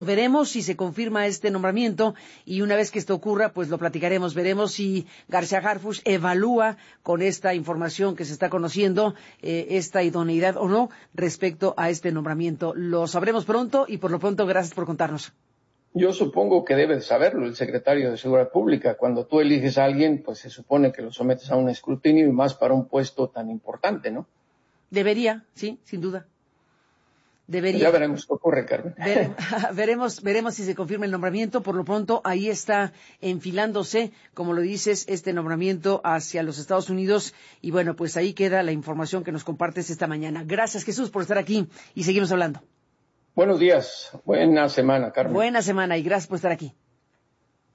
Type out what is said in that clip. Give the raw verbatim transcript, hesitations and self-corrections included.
Veremos si se confirma este nombramiento y una vez que esto ocurra, pues lo platicaremos. Veremos si García Harfuch evalúa con esta información que se está conociendo eh, esta idoneidad o no respecto a este nombramiento. Lo sabremos pronto y por lo pronto gracias por contarnos. Yo supongo que debe saberlo el secretario de Seguridad Pública. Cuando tú eliges a alguien, pues se supone que lo sometes a un escrutinio y más para un puesto tan importante, ¿no? Debería, sí, sin duda. Debería. Ya veremos qué ocurre, Carmen. Vere, veremos, veremos si se confirma el nombramiento. Por lo pronto, ahí está enfilándose, como lo dices, este nombramiento hacia los Estados Unidos. Y bueno, pues ahí queda la información que nos compartes esta mañana. Gracias, Jesús, por estar aquí y seguimos hablando. Buenos días. Buena semana, Carmen. Buena semana y gracias por estar aquí.